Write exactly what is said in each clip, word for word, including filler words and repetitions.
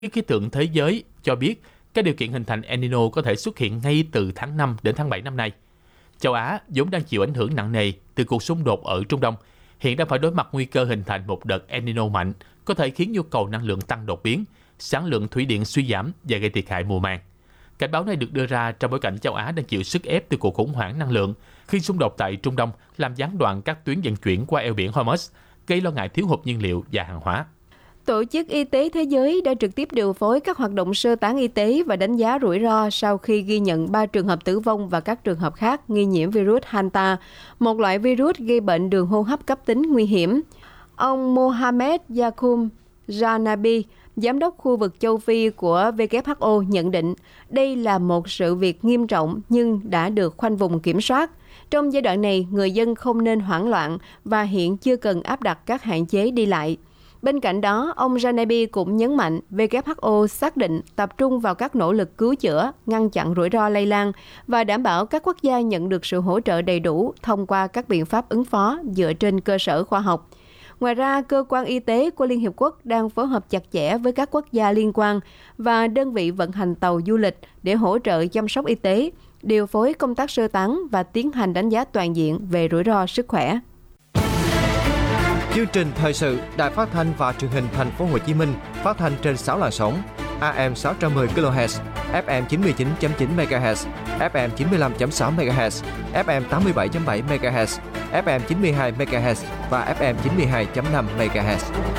Khí tượng thế giới cho biết các điều kiện hình thành El Nino có thể xuất hiện ngay từ tháng năm đến tháng bảy năm nay. Châu Á vốn đang chịu ảnh hưởng nặng nề từ cuộc xung đột ở Trung Đông, hiện đang phải đối mặt nguy cơ hình thành một đợt El Nino mạnh, có thể khiến nhu cầu năng lượng tăng đột biến, sản lượng thủy điện suy giảm và gây thiệt hại mùa màng. Cảnh báo này được đưa ra trong bối cảnh châu Á đang chịu sức ép từ cuộc khủng hoảng năng lượng khi xung đột tại Trung Đông làm gián đoạn các tuyến vận chuyển qua eo biển Hormuz, gây lo ngại thiếu hụt nhiên liệu và hàng hóa. Tổ chức Y tế Thế giới đã trực tiếp điều phối các hoạt động sơ tán y tế và đánh giá rủi ro sau khi ghi nhận ba trường hợp tử vong và các trường hợp khác nghi nhiễm virus Hanta, một loại virus gây bệnh đường hô hấp cấp tính nguy hiểm. Ông Mohamed Yacoub Janabi, Giám đốc khu vực châu Phi của W H O nhận định đây là một sự việc nghiêm trọng nhưng đã được khoanh vùng kiểm soát. Trong giai đoạn này, người dân không nên hoảng loạn và hiện chưa cần áp đặt các hạn chế đi lại. Bên cạnh đó, ông Janabi cũng nhấn mạnh W H O xác định tập trung vào các nỗ lực cứu chữa, ngăn chặn rủi ro lây lan và đảm bảo các quốc gia nhận được sự hỗ trợ đầy đủ thông qua các biện pháp ứng phó dựa trên cơ sở khoa học. Ngoài ra, cơ quan y tế của Liên Hiệp Quốc đang phối hợp chặt chẽ với các quốc gia liên quan và đơn vị vận hành tàu du lịch để hỗ trợ chăm sóc y tế, điều phối công tác sơ tán và tiến hành đánh giá toàn diện về rủi ro sức khỏe. Chương trình thời sự Đài Phát thanh và Truyền hình Thành phố Hồ Chí Minh phát thanh trên sáu làn sóng: A M sáu trăm mười ki lô héc, F M chín mươi chín phẩy chín mê ga héc, F M chín mươi lăm phẩy sáu mê ga héc, F M tám mươi bảy phẩy bảy mê ga héc, F M chín mươi hai mê ga héc và F M chín mươi hai phẩy năm mê ga héc.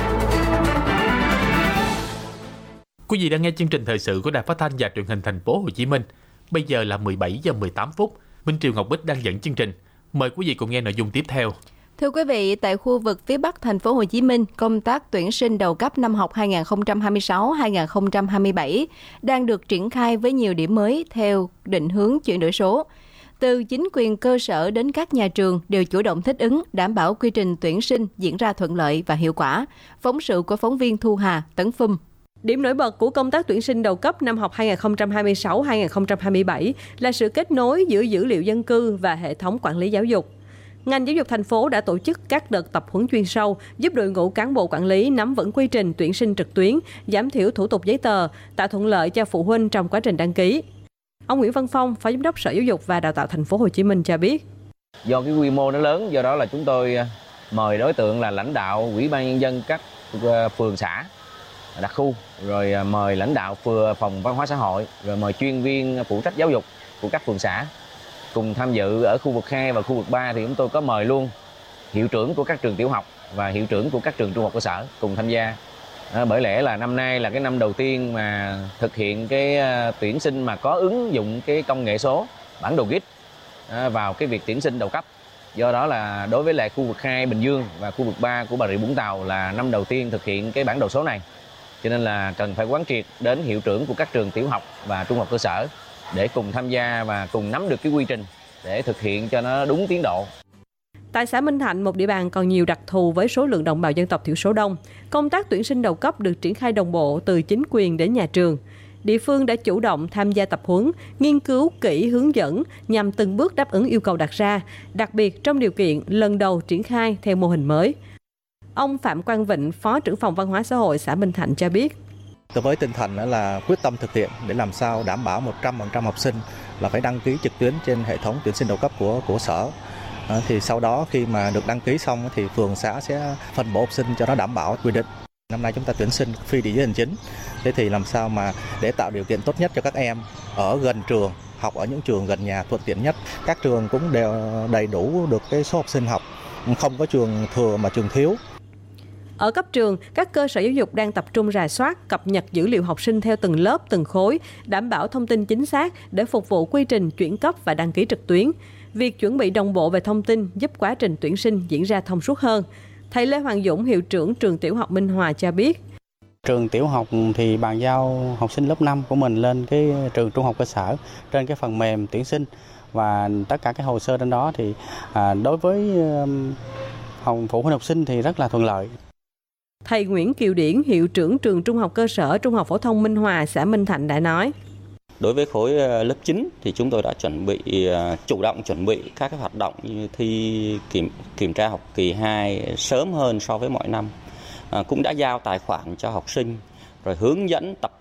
Quý vị đang nghe chương trình thời sự của Đài Phát thanh và Truyền hình Thành phố Hồ Chí Minh. Bây giờ là mười bảy giờ mười tám phút. Minh Triều Ngọc Bích đang dẫn chương trình. Mời quý vị cùng nghe nội dung tiếp theo. Thưa quý vị, tại khu vực phía Bắc thành phố Hồ Chí Minh, công tác tuyển sinh đầu cấp năm học hai nghìn không trăm hai mươi sáu hai nghìn không trăm hai mươi bảy đang được triển khai với nhiều điểm mới theo định hướng chuyển đổi số. Từ chính quyền cơ sở đến các nhà trường đều chủ động thích ứng, đảm bảo quy trình tuyển sinh diễn ra thuận lợi và hiệu quả. Phóng sự của phóng viên Thu Hà, Tấn Phum. Điểm nổi bật của công tác tuyển sinh đầu cấp năm học hai nghìn không trăm hai mươi sáu hai nghìn không trăm hai mươi bảy là sự kết nối giữa dữ liệu dân cư và hệ thống quản lý giáo dục. Ngành giáo dục thành phố đã tổ chức các đợt tập huấn chuyên sâu, giúp đội ngũ cán bộ quản lý nắm vững quy trình tuyển sinh trực tuyến, giảm thiểu thủ tục giấy tờ, tạo thuận lợi cho phụ huynh trong quá trình đăng ký. Ông Nguyễn Văn Phong, Phó Giám đốc Sở Giáo dục và Đào tạo Thành phố Hồ Chí Minh cho biết: Do cái quy mô nó lớn, do đó là chúng tôi mời đối tượng là lãnh đạo Ủy ban nhân dân các phường xã, đặc khu, rồi mời lãnh đạo phường phòng văn hóa xã hội, rồi mời chuyên viên phụ trách giáo dục của các phường xã cùng tham dự. Ở khu vực hai và khu vực ba thì chúng tôi có mời luôn hiệu trưởng của các trường tiểu học và hiệu trưởng của các trường trung học cơ sở cùng tham gia. À, bởi lẽ là năm nay là cái năm đầu tiên mà thực hiện cái uh, tuyển sinh mà có ứng dụng cái công nghệ số bản đồ gít uh, vào cái việc tuyển sinh đầu cấp. Do đó là đối với lại khu vực hai Bình Dương và khu vực ba của Bà Rịa Vũng Tàu là năm đầu tiên thực hiện cái bản đồ số này. Cho nên là cần phải quán triệt đến hiệu trưởng của các trường tiểu học và trung học cơ sở để cùng tham gia và cùng nắm được cái quy trình để thực hiện cho nó đúng tiến độ. Tại xã Minh Thạnh, một địa bàn còn nhiều đặc thù với số lượng đồng bào dân tộc thiểu số đông, công tác tuyển sinh đầu cấp được triển khai đồng bộ từ chính quyền đến nhà trường. Địa phương đã chủ động tham gia tập huấn, nghiên cứu kỹ hướng dẫn nhằm từng bước đáp ứng yêu cầu đặt ra, đặc biệt trong điều kiện lần đầu triển khai theo mô hình mới. Ông Phạm Quang Vịnh, Phó trưởng phòng Văn hóa xã hội xã Minh Thạnh cho biết: Với tinh thần là quyết tâm thực hiện để làm sao đảm bảo một trăm phần trăm học sinh là phải đăng ký trực tuyến trên hệ thống tuyển sinh đầu cấp của của sở. À, thì sau đó khi mà được đăng ký xong thì phường xã sẽ phân bổ học sinh cho nó đảm bảo quy định. Năm nay chúng ta tuyển sinh phi địa giới hành chính. Thế thì làm sao mà để tạo điều kiện tốt nhất cho các em ở gần trường, học ở những trường gần nhà thuận tiện nhất. Các trường cũng đều đầy đủ được cái số học sinh học, không có trường thừa mà trường thiếu. Ở cấp trường, các cơ sở giáo dục đang tập trung rà soát, cập nhật dữ liệu học sinh theo từng lớp, từng khối, đảm bảo thông tin chính xác để phục vụ quy trình chuyển cấp và đăng ký trực tuyến. Việc chuẩn bị đồng bộ về thông tin giúp quá trình tuyển sinh diễn ra thông suốt hơn. Thầy Lê Hoàng Dũng, hiệu trưởng trường tiểu học Minh Hòa cho biết: Trường tiểu học thì bàn giao học sinh lớp năm của mình lên cái trường trung học cơ sở trên cái phần mềm tuyển sinh, và tất cả cái hồ sơ trên đó thì à, đối với um, phụ huynh học sinh thì rất là thuận lợi. Thầy Nguyễn Kiều Điển, hiệu trưởng trường trung học cơ sở Trung học phổ thông Minh Hòa, xã Minh Thạnh đã nói: Đối với khối lớp chín thì chúng tôi đã chuẩn bị chủ động chuẩn bị các cái hoạt động như thi kiểm kiểm tra học kỳ hai sớm hơn so với mọi năm. À, cũng đã giao tài khoản cho học sinh rồi hướng dẫn tập